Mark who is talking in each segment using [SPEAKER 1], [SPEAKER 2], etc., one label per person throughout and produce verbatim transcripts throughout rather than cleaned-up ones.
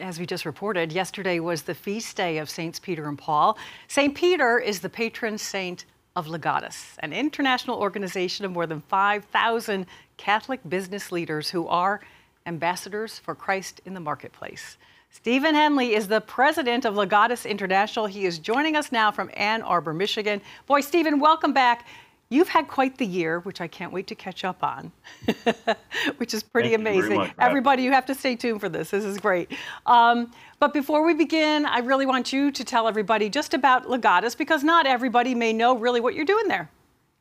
[SPEAKER 1] As we just reported, yesterday was the feast day of Saints Peter and Paul. Saint Peter is the patron saint of Legatus, an international organization of more than five thousand Catholic business leaders who are ambassadors for Christ in the marketplace. Stephen Henley is the president of Legatus International. He is joining us now from Ann Arbor, Michigan. Boy, Stephen, welcome back. You've had quite the year, which I can't wait to catch up on, which is pretty
[SPEAKER 2] Thank you very
[SPEAKER 1] amazing.
[SPEAKER 2] much,
[SPEAKER 1] Everybody, you have to stay tuned for this. This is great. Um, but before we begin, I really want you to tell everybody just about Legatus, because not everybody may know really what you're doing there.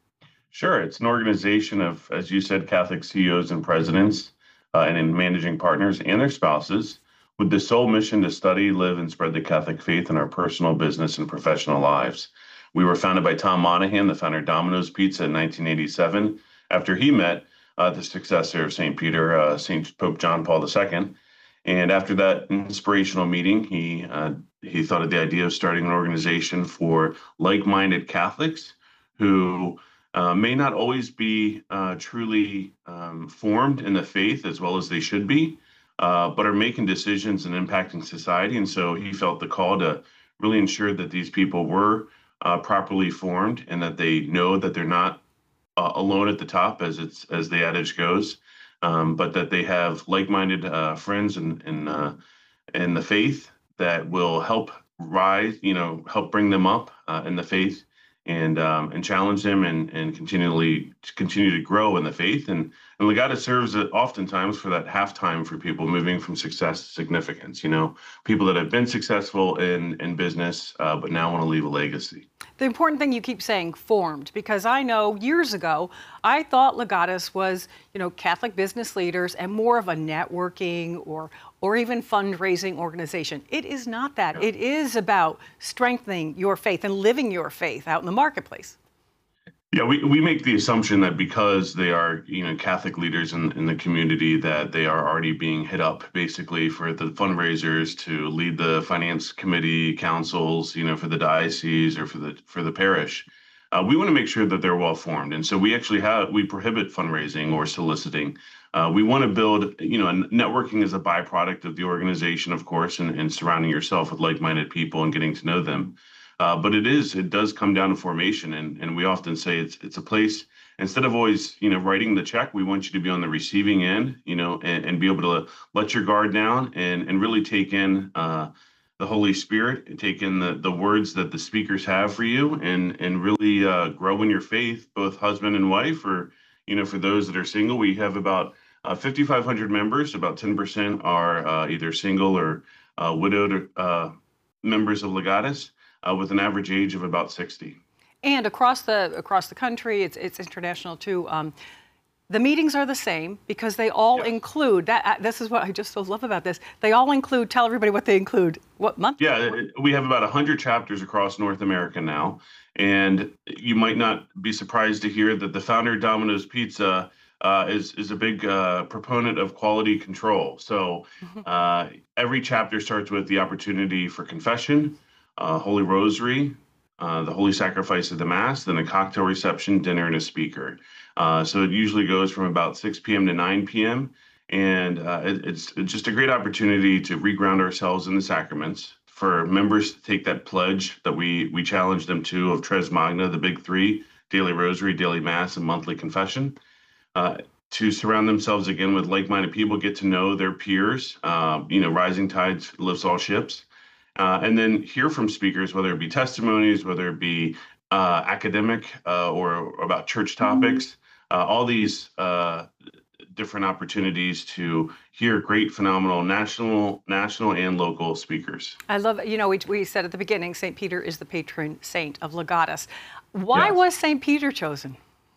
[SPEAKER 2] Sure. It's an organization of, as you said, Catholic C E Os and presidents uh, and in managing partners and their spouses with the sole mission to study, live, and spread the Catholic faith in our personal, business, and professional lives. We were founded by Tom Monahan, the founder of Domino's Pizza, in nineteen eighty-seven, after he met uh, the successor of Saint Peter, uh, Saint Pope John Paul the Second. And after that inspirational meeting, he uh, he thought of the idea of starting an organization for like-minded Catholics who uh, may not always be uh, truly um, formed in the faith as well as they should be, uh, but are making decisions and impacting society. And so he felt the call to really ensure that these people were Uh, properly formed and that they know that they're not uh, alone at the top, as it's as the adage goes, um, but that they have like-minded uh, friends in in, uh, in the faith that will help rise, you know, help bring them up uh, in the faith and um, and challenge them and and continually continue to grow in the faith. And and Legatus serves uh, oftentimes for that halftime for people moving from success to significance. You know, people that have been successful in in business uh, but now want to leave a legacy.
[SPEAKER 1] The important thing you keep saying, formed, because I know years ago, I thought Legatus was, you know, Catholic business leaders and more of a networking or or even fundraising organization. It is not that.
[SPEAKER 2] Yeah.
[SPEAKER 1] It is about strengthening your faith and living your faith out in the marketplace.
[SPEAKER 2] Yeah, we, we make the assumption that because they are, you know, Catholic leaders in, in the community, that they are already being hit up basically for the fundraisers to lead the finance committee councils, you know, for the diocese or for the for the parish. Uh, we want to make sure that they're well formed, and so we actually have we prohibit fundraising or soliciting. Uh, we want to build, you know, and networking is a byproduct of the organization, of course, and, and surrounding yourself with like-minded people and getting to know them. Uh, but it is, it does come down to formation. And, and we often say it's it's a place, instead of always, you know, writing the check, we want you to be on the receiving end, you know, and, and be able to let your guard down and, and really take in uh, the Holy Spirit and take in the, the words that the speakers have for you and, and really uh, grow in your faith, both husband and wife, or, you know, for those that are single. We have about uh, fifty-five hundred members. About ten percent are uh, either single or uh, widowed uh, members of Legatus. Uh, with an average age of about sixty.
[SPEAKER 1] And across the across the country, it's it's international too. Um, the meetings are the same because they all
[SPEAKER 2] Yes.
[SPEAKER 1] include that. Uh, this is what I just so love about this. They all include. Tell everybody what they include. What month?
[SPEAKER 2] Yeah, we have about one hundred chapters across North America now, and you might not be surprised to hear that the founder of Domino's Pizza uh, is is a big uh, proponent of quality control. So uh, every chapter starts with the opportunity for confession, Uh, Holy Rosary, uh, the Holy Sacrifice of the Mass, then a cocktail reception, dinner, and a speaker. Uh, so it usually goes from about six p.m. to nine p.m. And uh, it, it's, it's just a great opportunity to reground ourselves in the sacraments, for members to take that pledge that we, we challenge them to of Tres Magna, the big three, daily rosary, daily Mass, and monthly confession, uh, to surround themselves again with like-minded people, get to know their peers. Uh, you know, rising tides lifts all ships. Uh, and then hear from speakers, whether it be testimonies, whether it be uh, academic uh, or, or about church topics, uh, all these uh, different opportunities to hear great, phenomenal national, national and local speakers.
[SPEAKER 1] I love it. You know, we, we said at the beginning, Saint Peter is the patron saint of Legatus. Why
[SPEAKER 2] Yes.
[SPEAKER 1] was Saint Peter chosen?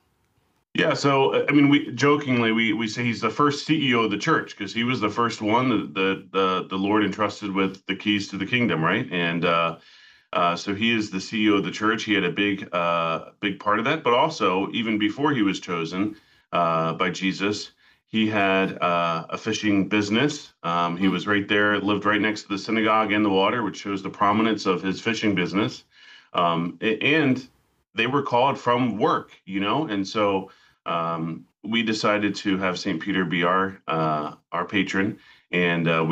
[SPEAKER 2] Yeah, so I mean, we jokingly we we say he's the first C E O of the church because he was the first one that the, the the Lord entrusted with the keys to the kingdom, right? And uh, uh, so he is the C E O of the church. He had a big uh, big part of that, but also even before he was chosen uh, by Jesus, he had uh, a fishing business. Um, he was right there, lived right next to the synagogue and the water, which shows the prominence of his fishing business. Um, and they were called from work, you know, and so. Um, we decided to have Saint Peter be our uh, our patron, and uh, we